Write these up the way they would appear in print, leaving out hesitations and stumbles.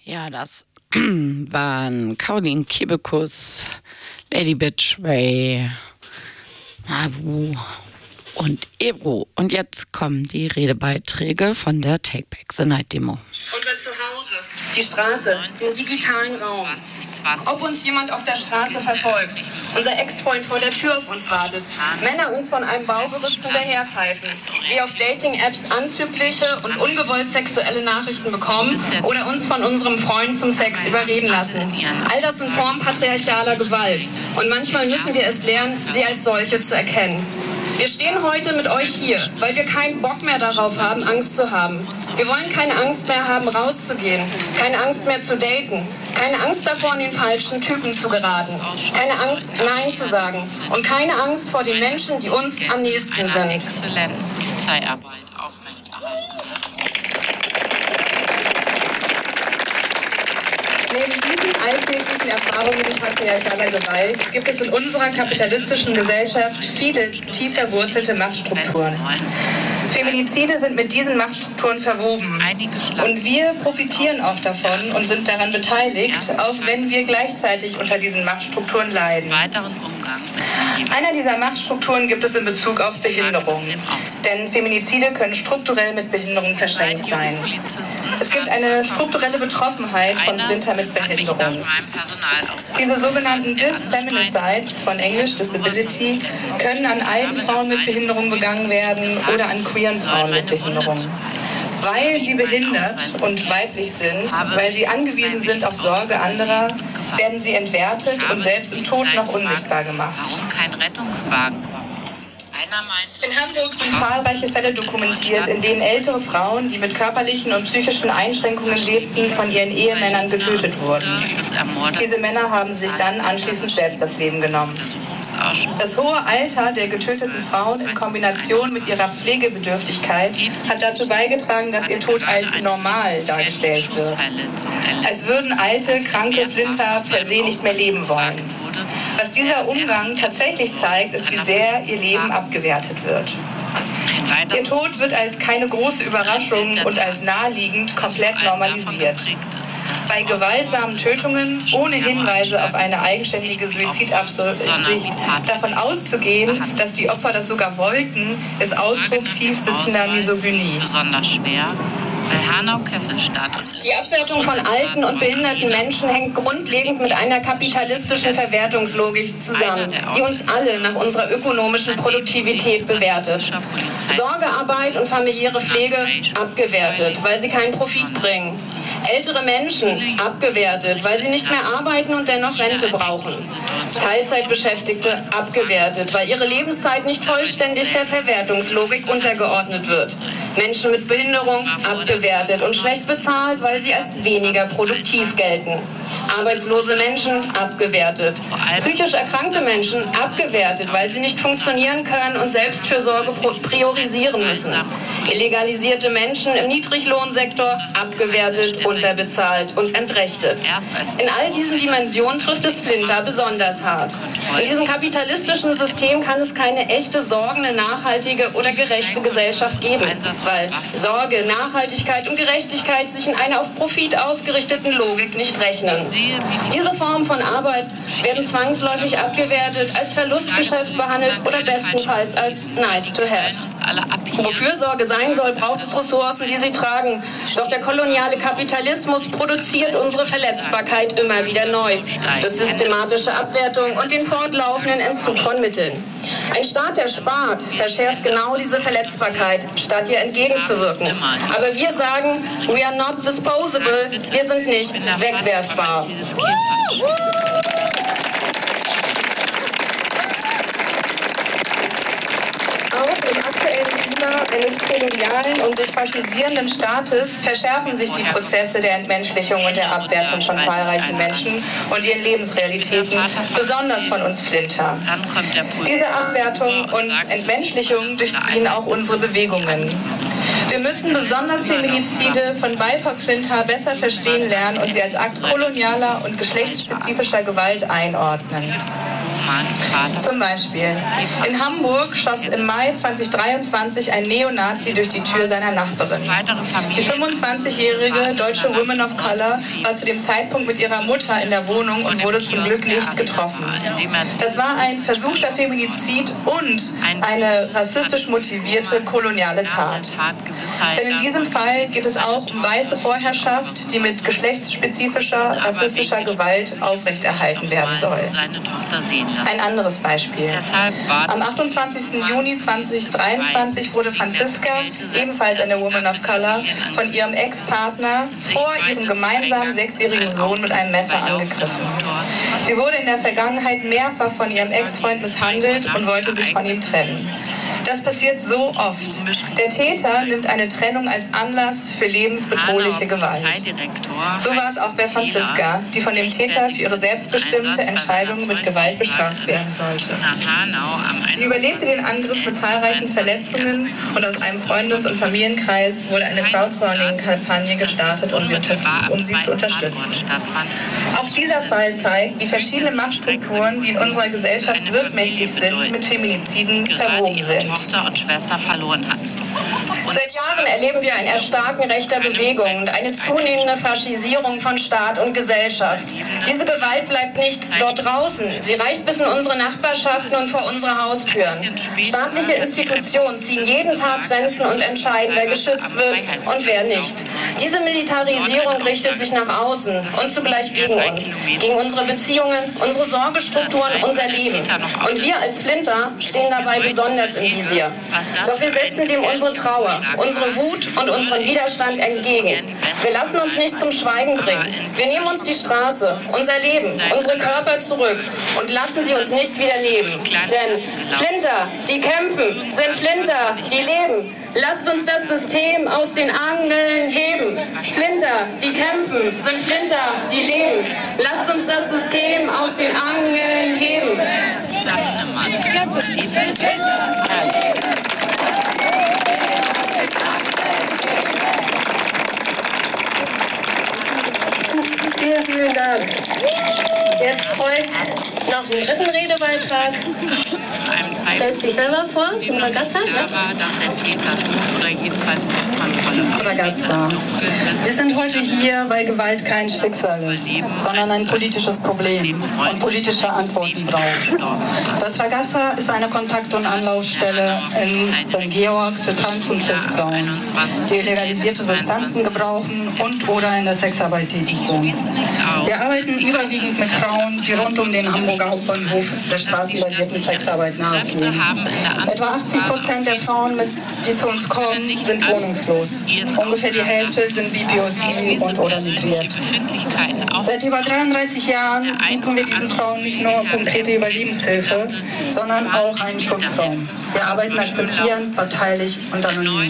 Ja, das waren Caroline Kebekus, Lady Bitch, Ray, Mabu und Ebro. Und jetzt kommen die Redebeiträge von der Take Back the Night Demo. Unser Zuhause, die Straße, den digitalen Raum. Ob uns jemand auf der Straße verfolgt, unser Ex-Freund vor der Tür auf uns wartet, Männer uns von einem Baugerüst hinterherpfeifen, wir auf Dating-Apps anzügliche und ungewollt sexuelle Nachrichten bekommen oder uns von unserem Freund zum Sex überreden lassen. All das sind Formen patriarchaler Gewalt. Und manchmal müssen wir es lernen, sie als solche zu erkennen. Wir stehen heute mit euch hier, weil wir keinen Bock mehr darauf haben, Angst zu haben. Wir wollen keine Angst mehr haben, rauszugehen, keine Angst mehr zu daten, keine Angst davor, in den falschen Typen zu geraten, keine Angst, Nein zu sagen und keine Angst vor den Menschen, die uns am nächsten sind. Exzellenten Polizeiarbeit aufrechterhalten. Neben diesen alltäglichen Erfahrungen patriarchaler Gewalt gibt es in unserer kapitalistischen Gesellschaft viele tief verwurzelte Machtstrukturen. Feminizide sind mit diesen Machtstrukturen verwoben. Und wir profitieren auch davon und sind daran beteiligt, auch wenn wir gleichzeitig unter diesen Machtstrukturen leiden. Einer dieser Machtstrukturen gibt es in Bezug auf Behinderung. Denn Feminizide können strukturell mit Behinderung verschränkt sein. Es gibt eine strukturelle Betroffenheit von Flinter mit Behinderung. Diese sogenannten Dis-Feminicides, von Englisch Disability, können an alten Frauen mit Behinderung begangen werden oder an queeren Frauen mit Behinderung. Weil sie behindert und weiblich sind, weil sie angewiesen sind auf Sorge anderer, werden sie entwertet und selbst im Tod noch unsichtbar gemacht. Warum kein Rettungswagen kommt? In Hamburg sind zahlreiche Fälle dokumentiert, in denen ältere Frauen, die mit körperlichen und psychischen Einschränkungen lebten, von ihren Ehemännern getötet wurden. Diese Männer haben sich dann anschließend selbst das Leben genommen. Das hohe Alter der getöteten Frauen in Kombination mit ihrer Pflegebedürftigkeit hat dazu beigetragen, dass ihr Tod als normal dargestellt wird. Als würden alte, kranke Flinter per se nicht mehr leben wollen. Was dieser Umgang tatsächlich zeigt, ist, wie sehr ihr Leben abgewertet wird. Ihr Tod wird als keine große Überraschung und als naheliegend komplett normalisiert. Bei gewaltsamen Tötungen ohne Hinweise auf eine eigenständige Suizidabsicht davon auszugehen, dass die Opfer das sogar wollten, ist Ausdruck tief sitzender Misogynie. Besonders schwer. Die Abwertung von alten und behinderten Menschen hängt grundlegend mit einer kapitalistischen Verwertungslogik zusammen, die uns alle nach unserer ökonomischen Produktivität bewertet. Sorgearbeit und familiäre Pflege abgewertet, weil sie keinen Profit bringen. Ältere Menschen abgewertet, weil sie nicht mehr arbeiten und dennoch Rente brauchen. Teilzeitbeschäftigte abgewertet, weil ihre Lebenszeit nicht vollständig der Verwertungslogik untergeordnet wird. Menschen mit Behinderung abgewertet und schlecht bezahlt, weil sie als weniger produktiv gelten. Arbeitslose Menschen abgewertet. Psychisch erkrankte Menschen abgewertet, weil sie nicht funktionieren können und Selbstfürsorge priorisieren müssen. Illegalisierte Menschen im Niedriglohnsektor abgewertet, unterbezahlt und entrechtet. In all diesen Dimensionen trifft es Flinter besonders hart. In diesem kapitalistischen System kann es keine echte, sorgende, nachhaltige oder gerechte Gesellschaft geben, weil Sorge, Nachhaltigkeit und Gerechtigkeit sich in einer auf Profit ausgerichteten Logik nicht rechnen. Diese Formen von Arbeit werden zwangsläufig abgewertet, als Verlustgeschäft behandelt oder bestenfalls als nice to have. Wo Fürsorge sein soll, braucht es Ressourcen, die sie tragen. Doch der koloniale Kapitalismus produziert unsere Verletzbarkeit immer wieder neu. Durch systematische Abwertung und den fortlaufenden Entzug von Mitteln. Ein Staat, der spart, verschärft genau diese Verletzbarkeit, statt ihr entgegenzuwirken. Aber wir sagen, we are not disposable, wir sind nicht wegwerfbar. Auch im aktuellen Klima eines kolonialen und sich faschisierenden Staates verschärfen sich die Prozesse der Entmenschlichung und der Abwertung von zahlreichen Menschen und ihren Lebensrealitäten, besonders von uns Flinter. Diese Abwertung und Entmenschlichung durchziehen auch unsere Bewegungen. Wir müssen besonders Feminizide von BIPOC-Flinter besser verstehen lernen und sie als Akt kolonialer und geschlechtsspezifischer Gewalt einordnen. Zum Beispiel: In Hamburg schoss im Mai 2023 ein Neonazi durch die Tür seiner Nachbarin. Die 25-jährige deutsche Woman of Color war zu dem Zeitpunkt mit ihrer Mutter in der Wohnung und wurde zum Glück nicht getroffen. Das war ein versuchter Feminizid und eine rassistisch motivierte koloniale Tat. Denn in diesem Fall geht es auch um weiße Vorherrschaft, die mit geschlechtsspezifischer, rassistischer Gewalt aufrechterhalten werden soll. Ein anderes Beispiel. Am 28. Juni 2023 wurde Franziska, ebenfalls eine Woman of Color, von ihrem Ex-Partner vor ihrem gemeinsamen 6-jährigen Sohn mit einem Messer angegriffen. Sie wurde in der Vergangenheit mehrfach von ihrem Ex-Freund misshandelt und wollte sich von ihm trennen. Das passiert so oft. Der Täter nimmt eine Trennung als Anlass für lebensbedrohliche Gewalt. So war es auch bei Franziska, die von dem Täter für ihre selbstbestimmte Entscheidung mit Gewalt bestraft werden sollte. Sie überlebte den Angriff mit zahlreichen Verletzungen und aus einem Freundes- und Familienkreis wurde eine Crowdfunding-Kampagne gestartet, um sie zu unterstützen. Auch dieser Fall zeigt, wie verschiedene Machtstrukturen, die in unserer Gesellschaft wirkmächtig sind, mit Feminiziden verwoben sind. Tochter und Schwester verloren hatten. Seit Jahren erleben wir ein Erstarken rechter Bewegungen und eine zunehmende Faschisierung von Staat und Gesellschaft. Diese Gewalt bleibt nicht dort draußen. Sie reicht bis in unsere Nachbarschaften und vor unsere Haustüren. Staatliche Institutionen ziehen jeden Tag Grenzen und entscheiden, wer geschützt wird und wer nicht. Diese Militarisierung richtet sich nach außen und zugleich gegen uns, gegen unsere Beziehungen, unsere Sorgestrukturen, unser Leben. Und wir als Flinter stehen dabei besonders im Visier. Doch wir setzen dem unsere Trauer, unsere Wut und unseren Widerstand entgegen. Wir lassen uns nicht zum Schweigen bringen. Wir nehmen uns die Straße, unser Leben, unsere Körper zurück und lassen sie uns nicht wieder nehmen. Denn Flinter, die kämpfen, sind Flinter, die leben. Lasst uns das System aus den Angeln heben. Flinter, die kämpfen, sind Flinter, die leben. Lasst uns das System aus den Angeln heben. Vielen Dank. Jetzt folgt noch ein dritten Redebeitrag. Stellt sich selber vor, zum Ragazza. Ragazza. Wir sind heute hier, weil Gewalt kein Schicksal ist, sondern ein politisches Problem und politische Antworten braucht. Das Ragazza ist eine Kontakt- und Anlaufstelle in St. Georg für Trans- und Cis-Frauen, die illegalisierte Substanzen gebrauchen und oder in der Sexarbeit tätig sind. Wir arbeiten überwiegend mit Frauen, die rund um den Hamburger Hauptbahnhof der straßenbasierten Sexarbeit nachgehen. Etwa 80% der Frauen, die zu uns kommen, sind wohnungslos. Ungefähr die Hälfte sind BPOC und oder migriert. Seit über 33 Jahren bieten wir diesen Frauen nicht nur konkrete Überlebenshilfe, sondern auch einen Schutzraum. Wir arbeiten akzeptierend, parteilich und anonym.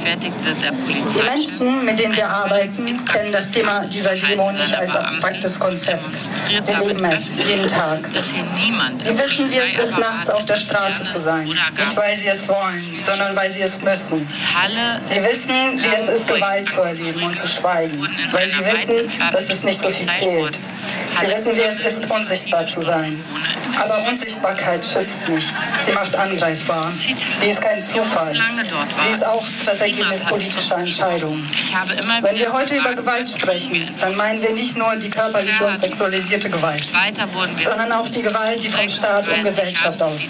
Die Menschen, mit denen wir arbeiten, kennen das Thema dieser Demo nicht als abstraktes Konzept. Sie leben es jeden Tag. Sie wissen, wie es ist, nachts auf der Straße zu sein. Nicht, weil sie es wollen, sondern weil sie es müssen. Sie wissen, wie es ist, Gewalt zu erleben und zu schweigen. Weil sie wissen, dass es nicht so viel zählt. Sie wissen, wie es ist, unsichtbar zu sein. Aber Unsichtbarkeit schützt nicht. Sie macht angreifbar. Sie ist kein Zufall. Sie ist auch das Ergebnis politischer Entscheidungen. Wenn wir heute über Gewalt sprechen, dann meinen wir nicht nur die körperliche und sexualisierte Gewalt, sondern auch die Gewalt, die vom Staat und Gesellschaft ausgeht.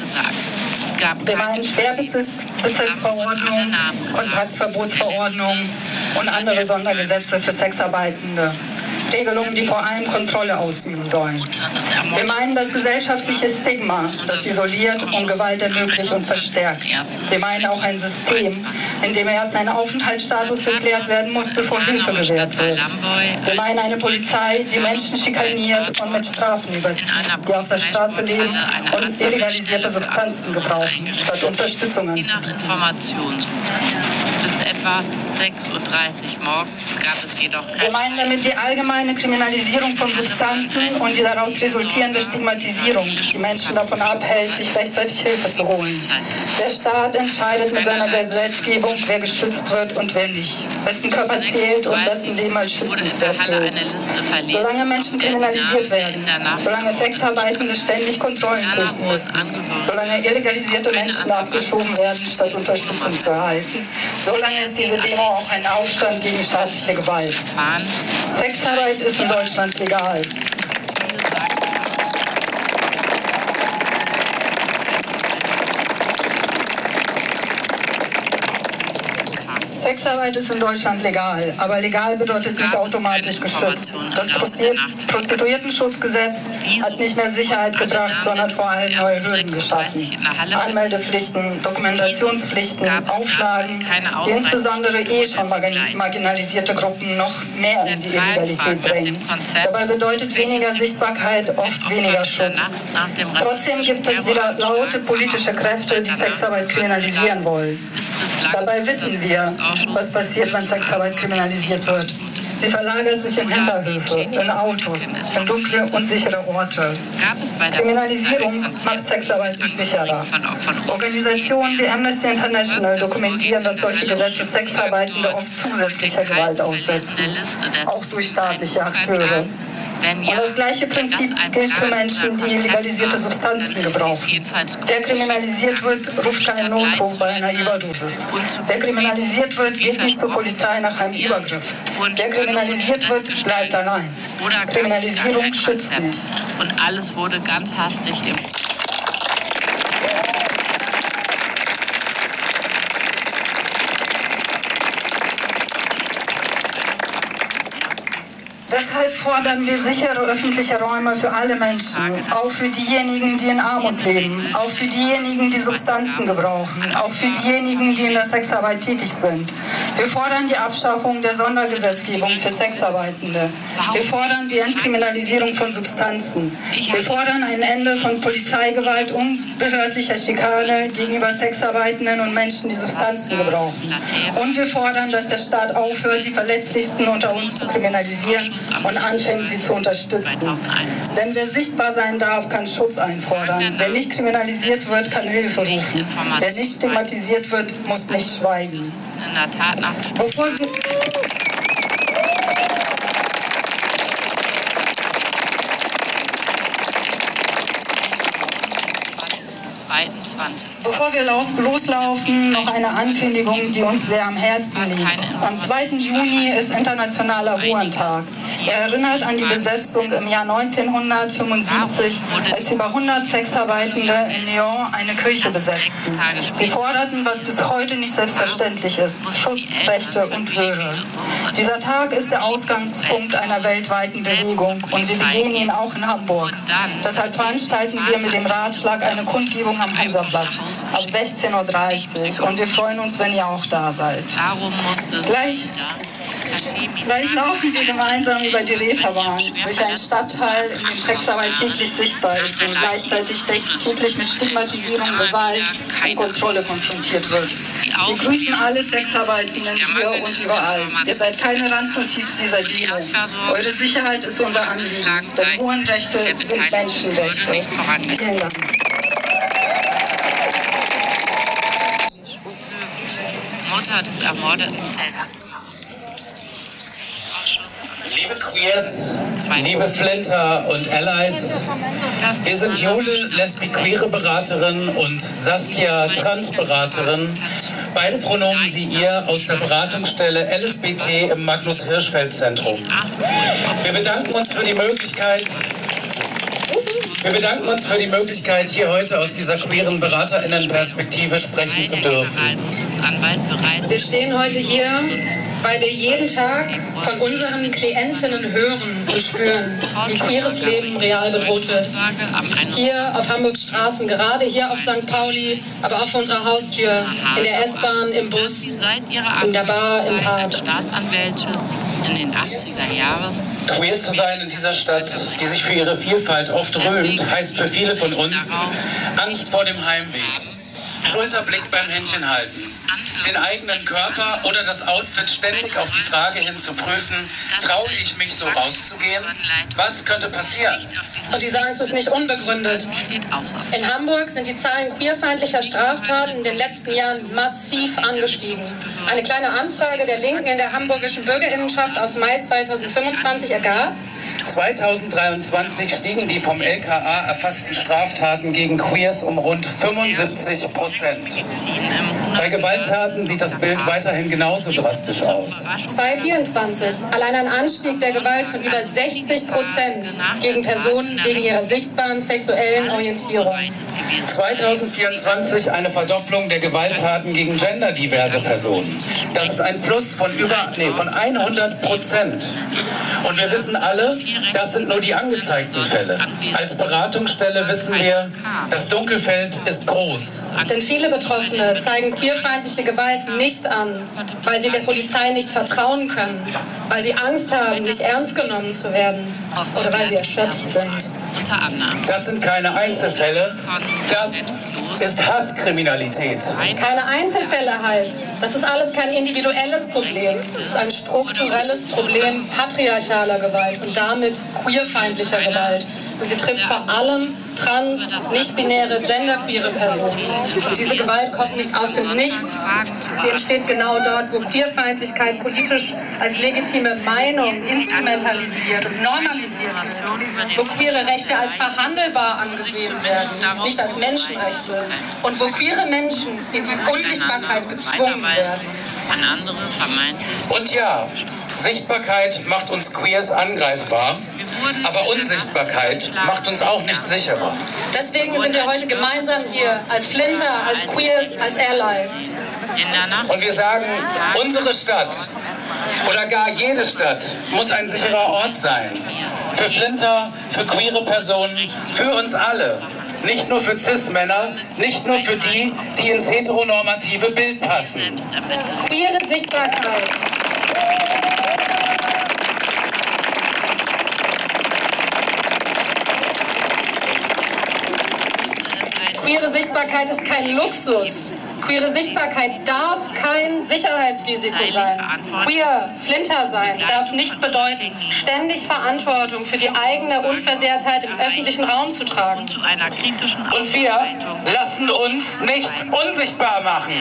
Wir meinen Sperrbezirksverordnung, Kontaktverbotsverordnung und andere Sondergesetze für Sexarbeitende. Regelungen, die vor allem Kontrolle ausüben sollen. Wir meinen das gesellschaftliche Stigma, das isoliert und Gewalt ermöglicht und verstärkt. Wir meinen auch ein System, in dem erst ein Aufenthaltsstatus geklärt werden muss, bevor Hilfe gewährt wird. Wir meinen eine Polizei, die Menschen schikaniert und mit Strafen überzieht, die auf der Straße leben und illegalisierte Substanzen gebrauchen, statt Unterstützung anzubieten. etwa 6:30 Uhr morgens gab es jedoch Wir meinen damit die allgemeine Kriminalisierung von Substanzen und die daraus resultierende Stigmatisierung, die Menschen davon abhält, sich rechtzeitig Hilfe zu holen. Der Staat entscheidet mit seiner Gesetzgebung, wer geschützt wird und wer nicht, wessen Körper zählt und wessen Leben als schützenswert gilt. Solange Menschen kriminalisiert werden, solange Sexarbeitende ständig Kontrollen fürchten müssen, solange illegalisierte Menschen abgeschoben werden, statt Unterstützung zu erhalten, solange ist diese Demo auch ein Aufstand gegen staatliche Gewalt. Sexarbeit ist in Deutschland legal. Sexarbeit ist in Deutschland legal, aber legal bedeutet nicht automatisch geschützt. Das Prostituiertenschutzgesetz hat nicht mehr Sicherheit gebracht, sondern vor allem neue Hürden geschaffen. Anmeldepflichten, Dokumentationspflichten, Auflagen, die insbesondere schon marginalisierte Gruppen noch mehr in die Illegalität bringen. Dabei bedeutet weniger Sichtbarkeit oft weniger Schutz. Trotzdem gibt es wieder laute politische Kräfte, die Sexarbeit kriminalisieren wollen. Dabei wissen wir, was passiert, wenn Sexarbeit kriminalisiert wird. Sie verlagert sich in Hinterhöfe, in Autos, in dunkle und sichere Orte. Kriminalisierung macht Sexarbeit nicht sicherer. Organisationen wie Amnesty International dokumentieren, dass solche Gesetze Sexarbeitende oft zusätzlicher Gewalt aussetzen, auch durch staatliche Akteure. Und das gleiche Prinzip gilt für Menschen, die legalisierte Substanzen gebrauchen. Wer kriminalisiert wird, ruft keinen Notruf bei einer Überdosis. Wer kriminalisiert wird, geht nicht zur Polizei nach einem Übergriff. Wer kriminalisiert wird, bleibt allein. Kriminalisierung schützt nicht. Und alles wurde ganz hastig im Deshalb fordern wir sichere öffentliche Räume für alle Menschen, auch für diejenigen, die in Armut leben, auch für diejenigen, die Substanzen gebrauchen, auch für diejenigen, die in der Sexarbeit tätig sind. Wir fordern die Abschaffung der Sondergesetzgebung für Sexarbeitende. Wir fordern die Entkriminalisierung von Substanzen. Wir fordern ein Ende von Polizeigewalt und behördlicher Schikane gegenüber Sexarbeitenden und Menschen, die Substanzen gebrauchen. Und wir fordern, dass der Staat aufhört, die Verletzlichsten unter uns zu kriminalisieren und anfängt, sie zu unterstützen. Denn wer sichtbar sein darf, kann Schutz einfordern. Wer nicht kriminalisiert wird, kann Hilfe rufen. Wer nicht stigmatisiert wird, muss nicht schweigen. Bevor wir loslaufen, noch eine Ankündigung, die uns sehr am Herzen liegt. Am 2. Juni ist Internationaler Ruhrentag. Er erinnert an die Besetzung im Jahr 1975, als über 100 Sexarbeitende in Lyon eine Kirche besetzten. Sie forderten, was bis heute nicht selbstverständlich ist: Schutz, Rechte und Würde. Dieser Tag ist der Ausgangspunkt einer weltweiten Bewegung und wir begehen ihn auch in Hamburg. Deshalb veranstalten wir mit dem Ratschlag eine Kundgebung am Hansaplatz ab 16:30 Uhr und wir freuen uns, wenn ihr auch da seid. Gleich laufen wir gemeinsam über die Reeperbahn, durch einen Stadtteil, in dem Sexarbeit täglich sichtbar ist und gleichzeitig täglich mit Stigmatisierung, Gewalt und Kontrolle konfrontiert wird. Wir grüßen alle Sexarbeitenden hier und überall. Ihr seid keine Randnotiz dieser Demo. Eure Sicherheit ist unser Anliegen, denn Hurenrechte sind Menschenrechte. Vielen Dank. Mutter des ermordeten Zelda. Liebe Queers, liebe Flinter und Allies, wir sind Jule, lesbi-queere Beraterin und Saskia, Transberaterin. Beide Pronomen sie ihr aus der Beratungsstelle LSBT im Magnus-Hirschfeld-Zentrum. Wir bedanken uns für die Möglichkeit, hier heute aus dieser queeren BeraterInnen-Perspektive sprechen zu dürfen. Wir stehen heute hier, weil wir jeden Tag von unseren Klientinnen hören und spüren, wie queeres Leben real bedroht wird. Hier auf Hamburgs Straßen, gerade hier auf St. Pauli, aber auch vor unserer Haustür, in der S-Bahn, im Bus, in der Bar, im Park. Staatsanwälte in den 80er Jahren. Queer zu sein in dieser Stadt, die sich für ihre Vielfalt oft rühmt, heißt für viele von uns Angst vor dem Heimweg, Schulterblick beim Händchenhalten, den eigenen Körper oder das Outfit ständig auf die Frage hin zu prüfen, traue ich mich so rauszugehen? Was könnte passieren? Und diese Angst ist nicht unbegründet. In Hamburg sind die Zahlen queerfeindlicher Straftaten in den letzten Jahren massiv angestiegen. Eine kleine Anfrage der Linken in der hamburgischen Bürgerinnenschaft aus Mai 2025 ergab: 2023 stiegen die vom LKA erfassten Straftaten gegen Queers um rund 75%. Bei Gewalttaten sieht das Bild weiterhin genauso drastisch aus. 2024 allein ein Anstieg der Gewalt von über 60% gegen Personen wegen ihrer sichtbaren sexuellen Orientierung. 2024 eine Verdopplung der Gewalttaten gegen genderdiverse Personen. Das ist ein Plus von von 100%. Und wir wissen alle, das sind nur die angezeigten Fälle. Als Beratungsstelle wissen wir, das Dunkelfeld ist groß. Denn viele Betroffene zeigen queerfeindliche Gewalt nicht an, weil sie der Polizei nicht vertrauen können, weil sie Angst haben, nicht ernst genommen zu werden oder weil sie erschöpft sind. Das sind keine Einzelfälle, das ist Hasskriminalität. Keine Einzelfälle heißt, das ist alles kein individuelles Problem. Es ist ein strukturelles Problem patriarchaler Gewalt und damit queerfeindlicher Gewalt. Und sie trifft vor allem trans, nicht-binäre, genderqueere Personen. Und diese Gewalt kommt nicht aus dem Nichts. Sie entsteht genau dort, wo Queerfeindlichkeit politisch als legitime Meinung instrumentalisiert und normalisiert wird. Wo queere Rechte als verhandelbar angesehen werden, nicht als Menschenrechte. Und wo queere Menschen in die Unsichtbarkeit gezwungen werden. Und ja, Sichtbarkeit macht uns Queers angreifbar, aber Unsichtbarkeit macht uns auch nicht sicherer. Deswegen sind wir heute gemeinsam hier, als Flinter, als Queers, als Allies. Und wir sagen, unsere Stadt oder gar jede Stadt muss ein sicherer Ort sein. Für Flinter, für queere Personen, für uns alle. Nicht nur für Cis-Männer, nicht nur für die, die ins heteronormative Bild passen. Queere Sichtbarkeit. Queere Sichtbarkeit ist kein Luxus. Queere Sichtbarkeit darf kein Sicherheitsrisiko sein. Queer, Flinter sein darf nicht bedeuten, ständig Verantwortung für die eigene Unversehrtheit im öffentlichen Raum zu tragen. Und wir lassen uns nicht unsichtbar machen.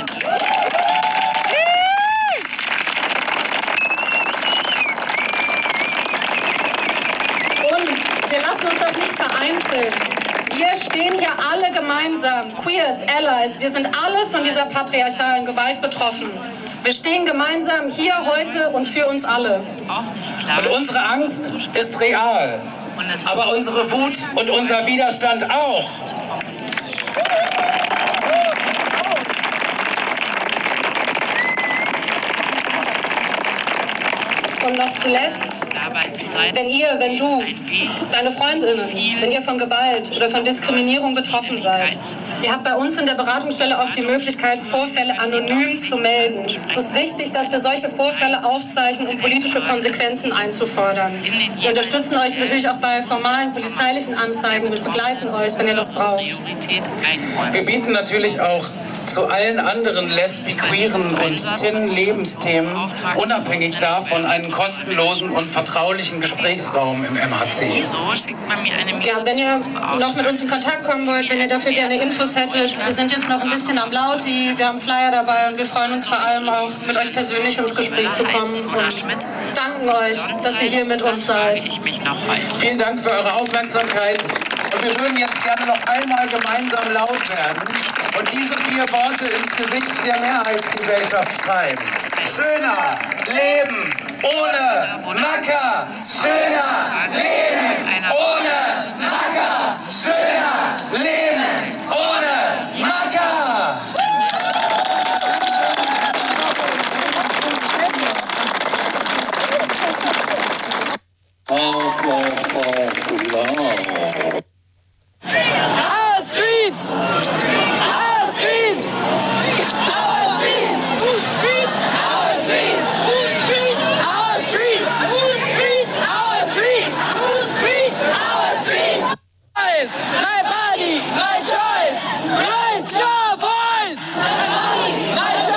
Und wir lassen uns auch nicht vereinzeln. Wir stehen hier alle gemeinsam, Queers, Allies, wir sind alle von dieser patriarchalen Gewalt betroffen. Wir stehen gemeinsam hier heute und für uns alle. Und unsere Angst ist real, aber unsere Wut und unser Widerstand auch. Und noch zuletzt, wenn du, deine Freundinnen, wenn ihr von Gewalt oder von Diskriminierung betroffen seid, ihr habt bei uns in der Beratungsstelle auch die Möglichkeit, Vorfälle anonym zu melden. Es ist wichtig, dass wir solche Vorfälle aufzeichnen, um politische Konsequenzen einzufordern. Wir unterstützen euch natürlich auch bei formalen polizeilichen Anzeigen und begleiten euch, wenn ihr das braucht. Wir bieten natürlich auch zu allen anderen lesbi-, queeren und Tin-Lebensthemen unabhängig davon einen kostenlosen und vertraulichen Gesprächsraum im MHC. Ja, wenn ihr noch mit uns in Kontakt kommen wollt, wenn ihr dafür gerne Infos hättet, wir sind jetzt noch ein bisschen am Lauti, wir haben Flyer dabei und wir freuen uns vor allem auch, mit euch persönlich ins Gespräch zu kommen und danken euch, dass ihr hier mit uns seid. Vielen Dank für eure Aufmerksamkeit und wir würden jetzt gerne noch einmal gemeinsam laut werden und diese 4 Worte ins Gesicht der Mehrheitsgesellschaft schreiben. Schöner Leben ohne Macker. Schöner Leben ohne Macker. Schöner Leben ohne Macker. Our streets! Our streets! Our streets! Our streets! Our streets! Our streets! Our streets! My body, my choice! Raise your voice! My body, my choice!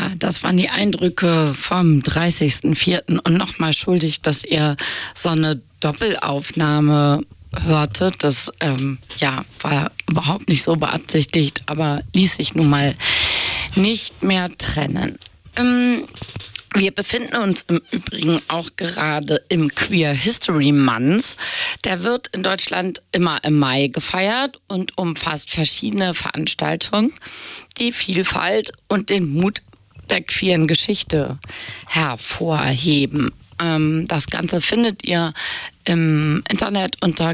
Ja, das waren die Eindrücke vom 30.04. und nochmal schuldig, dass ihr so eine Doppelaufnahme hörtet. Das war überhaupt nicht so beabsichtigt, aber ließ sich nun mal nicht mehr trennen. Wir befinden uns im Übrigen auch gerade im Queer History Month. Der wird in Deutschland immer im Mai gefeiert und umfasst verschiedene Veranstaltungen, die Vielfalt und den Mut der queeren Geschichte hervorheben. Das Ganze findet ihr im Internet unter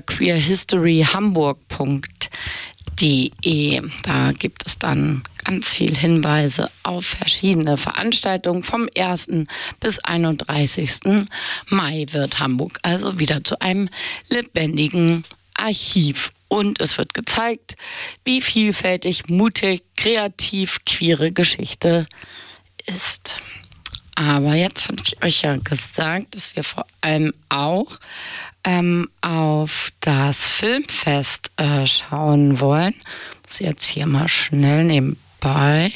queerhistoryhamburg.de. Da gibt es dann ganz viel Hinweise auf verschiedene Veranstaltungen. Vom 1. bis 31. Mai wird Hamburg also wieder zu einem lebendigen Archiv. Und es wird gezeigt, wie vielfältig, mutig, kreativ queere Geschichte ist. Aber jetzt hatte ich euch ja gesagt, dass wir vor allem auch auf das Filmfest schauen wollen. Muss jetzt hier mal schnell nebenbei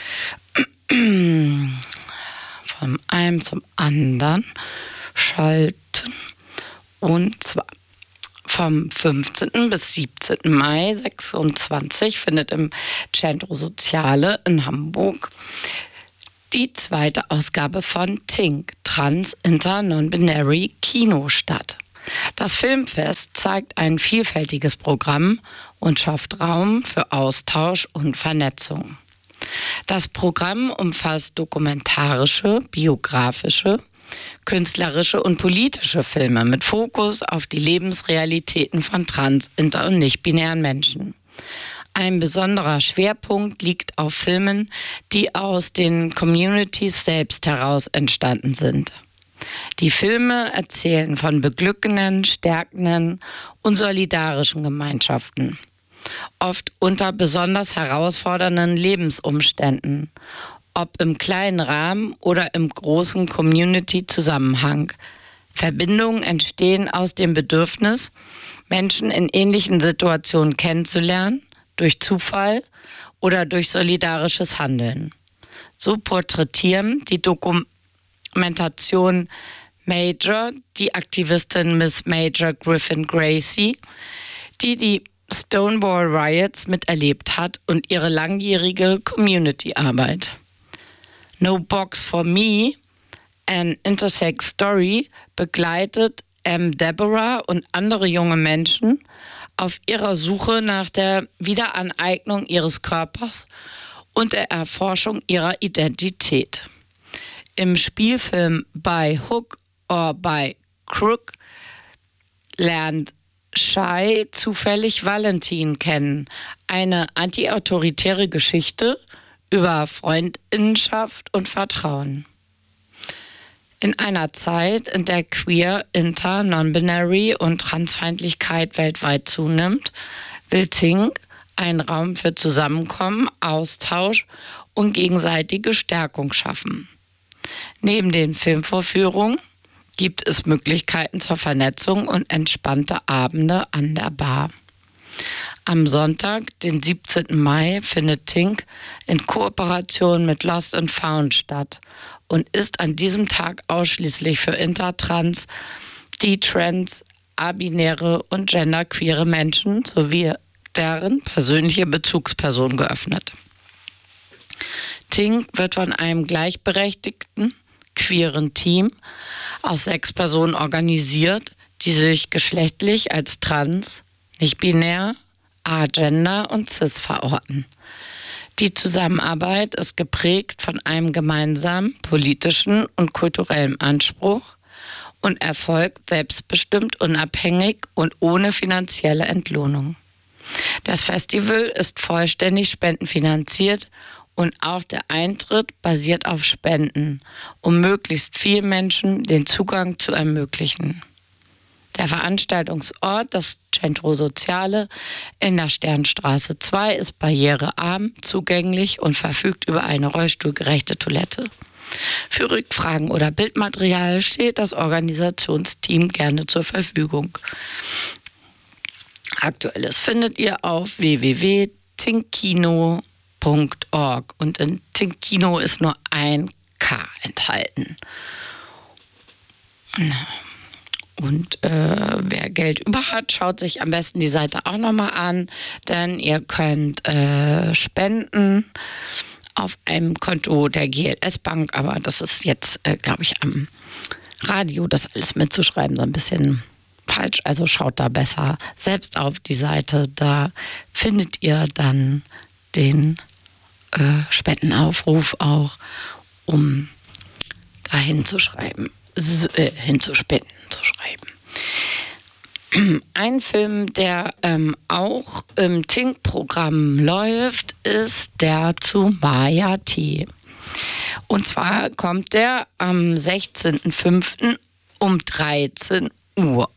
von einem zum anderen schalten. Und zwar vom 15. bis 17. Mai 26 findet im Centro Soziale in Hamburg die zweite Ausgabe von TINK, Trans, Inter, Non-Binary Kino statt. Das Filmfest zeigt ein vielfältiges Programm und schafft Raum für Austausch und Vernetzung. Das Programm umfasst dokumentarische, biografische, künstlerische und politische Filme mit Fokus auf die Lebensrealitäten von trans-, inter- und nicht-binären Menschen. Ein besonderer Schwerpunkt liegt auf Filmen, die aus den Communities selbst heraus entstanden sind. Die Filme erzählen von beglückenden, stärkenden und solidarischen Gemeinschaften, oft unter besonders herausfordernden Lebensumständen, ob im kleinen Rahmen oder im großen Community-Zusammenhang. Verbindungen entstehen aus dem Bedürfnis, Menschen in ähnlichen Situationen kennenzulernen, durch Zufall oder durch solidarisches Handeln. So porträtieren die Dokumentation Major die Aktivistin Miss Major Griffin Gracie, die Stonewall Riots miterlebt hat und ihre langjährige Community-Arbeit. No Box for Me, an Intersex Story, begleitet Deborah und andere junge Menschen auf ihrer Suche nach der Wiederaneignung ihres Körpers und der Erforschung ihrer Identität. Im Spielfilm By Hook or by Crook lernt Shy zufällig Valentin kennen, eine antiautoritäre Geschichte über Freundinnenschaft und Vertrauen. In einer Zeit, in der Queer, Inter, Non-Binary und Transfeindlichkeit weltweit zunimmt, will TINK einen Raum für Zusammenkommen, Austausch und gegenseitige Stärkung schaffen. Neben den Filmvorführungen gibt es Möglichkeiten zur Vernetzung und entspannte Abende an der Bar. Am Sonntag, den 17. Mai, findet TINK in Kooperation mit Lost and Found statt und ist an diesem Tag ausschließlich für intertrans, trans, abinäre und genderqueere Menschen sowie deren persönliche Bezugsperson geöffnet. TINK wird von einem gleichberechtigten, queeren Team aus 6 Personen organisiert, die sich geschlechtlich als trans, nicht-binär, agender und cis verorten. Die Zusammenarbeit ist geprägt von einem gemeinsamen politischen und kulturellen Anspruch und erfolgt selbstbestimmt, unabhängig und ohne finanzielle Entlohnung. Das Festival ist vollständig spendenfinanziert und auch der Eintritt basiert auf Spenden, um möglichst vielen Menschen den Zugang zu ermöglichen. Der Veranstaltungsort, das Centro Soziale in der Sternstraße 2, ist barrierearm, zugänglich und verfügt über eine rollstuhlgerechte Toilette. Für Rückfragen oder Bildmaterial steht das Organisationsteam gerne zur Verfügung. Aktuelles findet ihr auf www.tinkino.de. Und in Think-Kino ist nur ein K enthalten. Und wer Geld über hat, schaut sich am besten die Seite auch nochmal an, denn ihr könnt spenden auf einem Konto der GLS Bank, aber das ist jetzt, glaube ich, am Radio, das alles mitzuschreiben, so ein bisschen falsch. Also schaut da besser selbst auf die Seite, da findet ihr dann den Spendenaufruf auch, um da hinzuspenden zu schreiben. Ein Film, der auch im Think-Programm läuft, ist der zu Maya T. Und zwar kommt der am 16.05. um 13 Uhr.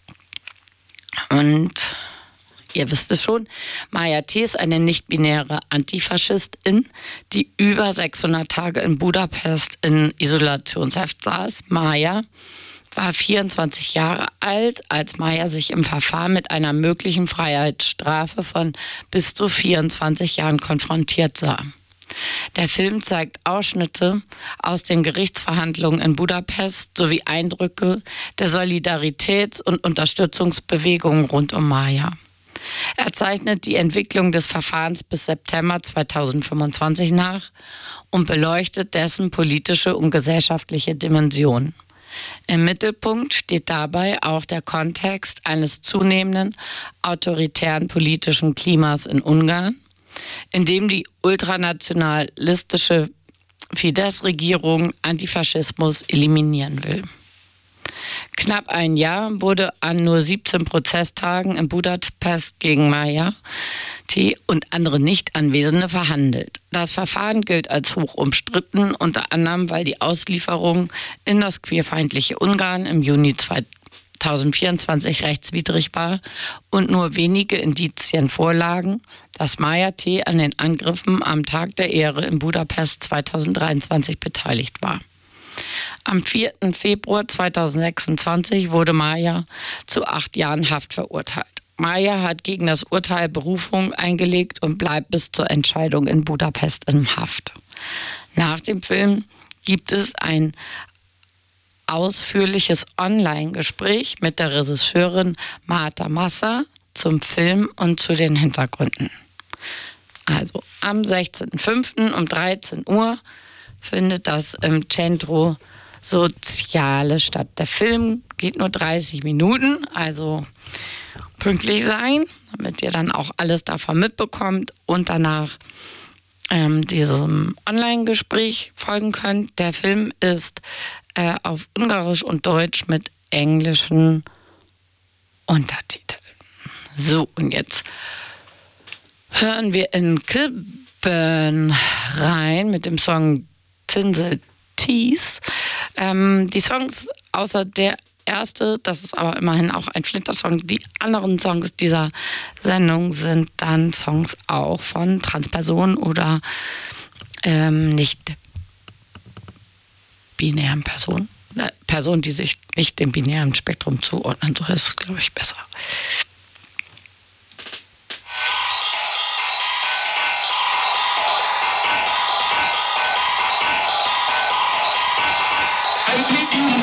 Und ihr wisst es schon, Maya T. ist eine nicht-binäre Antifaschistin, die über 600 Tage in Budapest in Isolationshaft saß. Maya war 24 Jahre alt, als Maya sich im Verfahren mit einer möglichen Freiheitsstrafe von bis zu 24 Jahren konfrontiert sah. Der Film zeigt Ausschnitte aus den Gerichtsverhandlungen in Budapest sowie Eindrücke der Solidaritäts- und Unterstützungsbewegungen rund um Maya. Er zeichnet die Entwicklung des Verfahrens bis September 2025 nach und beleuchtet dessen politische und gesellschaftliche Dimensionen. Im Mittelpunkt steht dabei auch der Kontext eines zunehmenden autoritären politischen Klimas in Ungarn, in dem die ultranationalistische Fidesz-Regierung Antifaschismus eliminieren will. Knapp ein Jahr wurde an nur 17 Prozesstagen in Budapest gegen Maya T. und andere Nichtanwesende verhandelt. Das Verfahren gilt als hoch umstritten, unter anderem, weil die Auslieferung in das queerfeindliche Ungarn im Juni 2024 rechtswidrig war und nur wenige Indizien vorlagen, dass Maya T. an den Angriffen am Tag der Ehre in Budapest 2023 beteiligt war. Am 4. Februar 2026 wurde Maya zu 8 Jahren Haft verurteilt. Maya hat gegen das Urteil Berufung eingelegt und bleibt bis zur Entscheidung in Budapest in Haft. Nach dem Film gibt es ein ausführliches Online-Gespräch mit der Regisseurin Marta Massa zum Film und zu den Hintergründen. Also am 16.05. um 13 Uhr findet das im Centro Soziale statt. Der Film geht nur 30 Minuten, also pünktlich sein, damit ihr dann auch alles davon mitbekommt und danach diesem Online-Gespräch folgen könnt. Der Film ist auf Ungarisch und Deutsch mit englischen Untertiteln. So, und jetzt hören wir in Kilburn rein mit dem Song Tinsel Tees. Die Songs, außer der erste, das ist aber immerhin auch ein Flinter-Song, die anderen Songs dieser Sendung sind dann Songs auch von Transpersonen oder nicht binären Personen. Personen, die sich nicht dem binären Spektrum zuordnen. So ist es, glaube ich, besser. I repeat, you